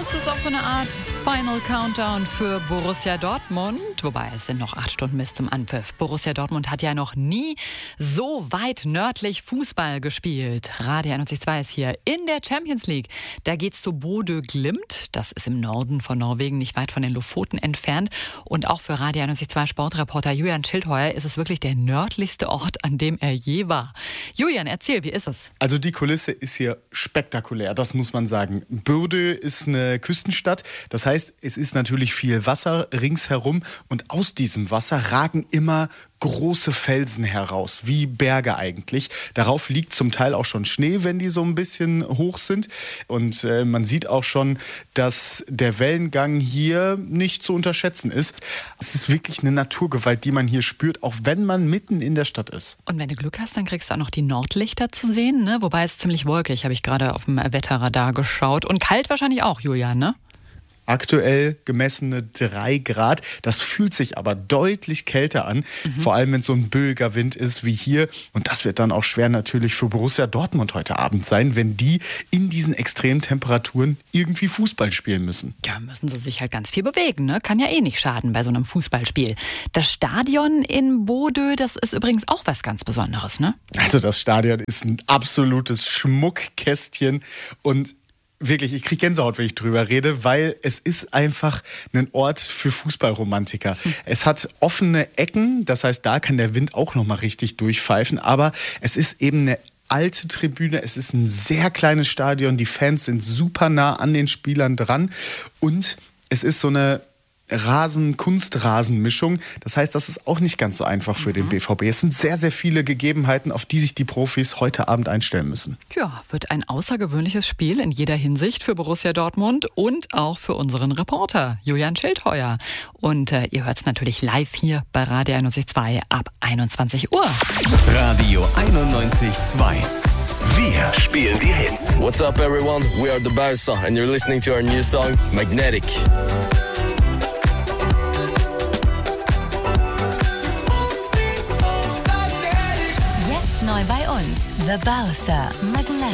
Es ist auch so eine Art Final Countdown für Borussia Dortmund. Wobei, es sind noch 8 Stunden bis zum Anpfiff. Borussia Dortmund hat ja noch nie so weit nördlich Fußball gespielt. Radio 91.2 ist hier in der Champions League. Da geht's zu Bodø Glimt. Das ist im Norden von Norwegen, nicht weit von den Lofoten entfernt. Und auch für Radio 91.2 Sportreporter Julian Schildheuer ist es wirklich der nördlichste Ort, an dem er je war. Julian, erzähl, wie ist es? Also die Kulisse ist hier spektakulär, das muss man sagen. Bodø ist eine Küstenstadt, das heißt, es ist natürlich viel Wasser ringsherum und aus diesem Wasser ragen immer große Felsen heraus, wie Berge eigentlich. Darauf liegt zum Teil auch schon Schnee, wenn die so ein bisschen hoch sind. Und man sieht auch schon, dass der Wellengang hier nicht zu unterschätzen ist. Es ist wirklich eine Naturgewalt, die man hier spürt, auch wenn man mitten in der Stadt ist. Und wenn du Glück hast, dann kriegst du auch noch die Nordlichter zu sehen, ne? Wobei es ziemlich wolkig, habe ich gerade auf dem Wetterradar geschaut. Und kalt wahrscheinlich auch, Julian, ne? Aktuell gemessene 3 Grad. Das fühlt sich aber deutlich kälter an. Vor allem, wenn es so ein böiger Wind ist wie hier. Und das wird dann auch schwer natürlich für Borussia Dortmund heute Abend sein, wenn die in diesen extremen Temperaturen irgendwie Fußball spielen müssen. Ja, müssen sie sich halt ganz viel bewegen, ne? Kann ja eh nicht schaden bei so einem Fußballspiel. Das Stadion in Bodø, das ist übrigens auch was ganz Besonderes, ne? Also das Stadion ist ein absolutes Schmuckkästchen und wirklich, ich kriege Gänsehaut, wenn ich drüber rede, weil es ist einfach ein Ort für Fußballromantiker. Es hat offene Ecken, das heißt, da kann der Wind auch nochmal richtig durchpfeifen, aber es ist eben eine alte Tribüne, es ist ein sehr kleines Stadion, die Fans sind super nah an den Spielern dran und es ist so eine Kunstrasenmischung. Das heißt, das ist auch nicht ganz so einfach für den BVB. Es sind sehr, sehr viele Gegebenheiten, auf die sich die Profis heute Abend einstellen müssen. Ja, wird ein außergewöhnliches Spiel in jeder Hinsicht für Borussia Dortmund und auch für unseren Reporter Julian Schildheuer. Und ihr hört es natürlich live hier bei Radio 91.2 ab 21 Uhr. Radio 91.2. Wir spielen die Hits. What's up, everyone? We are the Bowser and you're listening to our new song, Magnetic. Neu bei uns, The Bowser, Magnetic.